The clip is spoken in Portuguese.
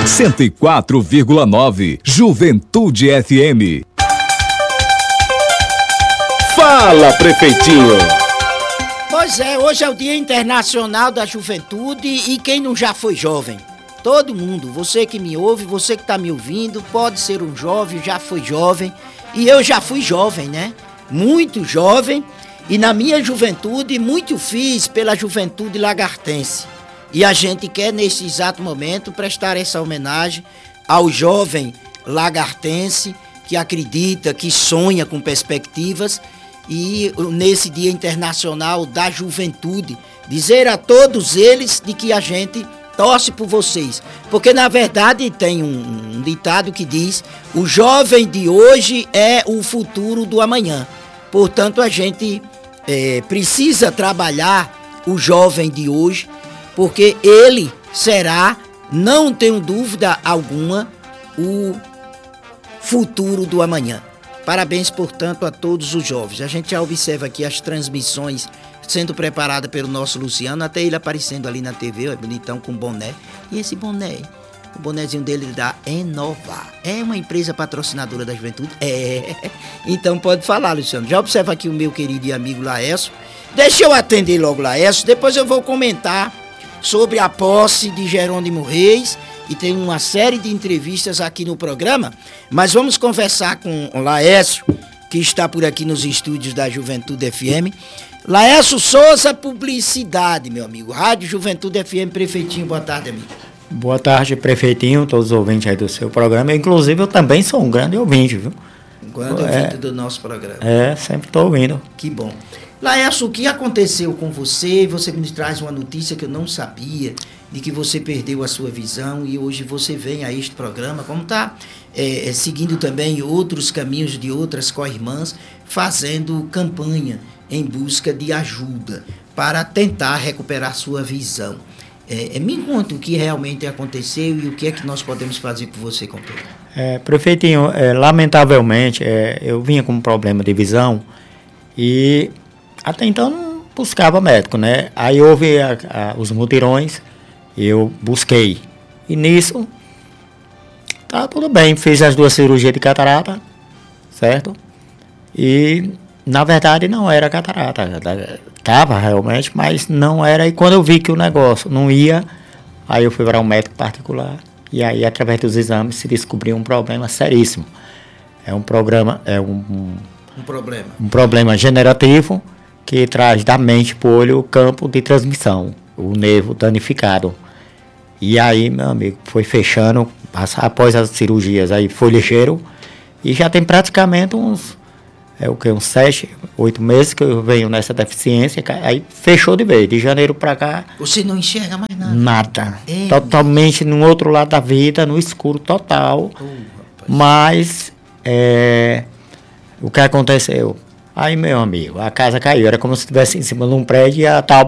104,9 Juventude FM. Fala, prefeitinho! Pois é, hoje é o Dia Internacional da Juventude e quem não já foi jovem? Todo mundo, você que me ouve, você que tá me ouvindo, pode ser um jovem, já foi jovem. E eu já fui jovem, né? Muito jovem. E na minha juventude, muito fiz pela juventude lagartense. E a gente quer, nesse exato momento, prestar essa homenagem ao jovem lagartense que acredita, que sonha com perspectivas. E nesse Dia Internacional da Juventude, dizer a todos eles de que a gente torce por vocês. Porque, na verdade, tem um ditado que diz: o jovem de hoje é o futuro do amanhã. Portanto, a gente precisa trabalhar o jovem de hoje, porque ele será, não tenho dúvida alguma, o futuro do amanhã. Parabéns, portanto, a todos os jovens. A gente já observa aqui as transmissões sendo preparadas pelo nosso Luciano, até ele aparecendo ali na TV, ó, bonitão, com boné. E esse boné, o bonézinho dele da Enovar. É uma empresa patrocinadora da juventude? É. Então pode falar, Luciano. Já observa aqui o meu querido e amigo Laércio. Deixa eu atender logo Laércio, depois eu vou comentar sobre a posse de Jerônimo Reis, e tem uma série de entrevistas aqui no programa, mas vamos conversar com o Laércio, que está por aqui nos estúdios da Juventude FM. Laércio Souza, Publicidade, meu amigo. Rádio Juventude FM, prefeitinho, boa tarde, amigo. Boa tarde, prefeitinho, todos os ouvintes aí do seu programa. Inclusive, eu também sou um grande ouvinte, viu? Um grande ouvinte do nosso programa. Sempre estou ouvindo. Que bom. Laércio, o que aconteceu com você? Você me traz uma notícia que eu não sabia, de que você perdeu a sua visão e hoje você vem a este programa, como está seguindo também outros caminhos de outras co-irmãs, fazendo campanha em busca de ajuda para tentar recuperar sua visão. Me conta o que realmente aconteceu e o que é que nós podemos fazer por você, companheiro. Prefeitinho, lamentavelmente, eu vinha com um problema de visão e até então não buscava médico, né? Aí houve os mutirões, eu busquei. E nisso, tá tudo bem, fiz as 2 cirurgias de catarata, certo? E, na verdade, não era catarata. Tava realmente, mas não era. E quando eu vi que o negócio não ia, aí eu fui para um médico particular. E aí, através dos exames, se descobriu um problema seríssimo. É um problema generativo que traz da mente para o olho o campo de transmissão, o nervo danificado. E aí, meu amigo, foi fechando, após as cirurgias, aí foi ligeiro, e já tem praticamente uns 7, 8 meses que eu venho nessa deficiência, aí fechou de vez, de janeiro para cá. Você não enxerga mais nada? Nada. Totalmente no outro lado da vida, no escuro total. Mas, o que aconteceu? Aí, meu amigo, a casa caiu, era como se estivesse em cima de um prédio e a tal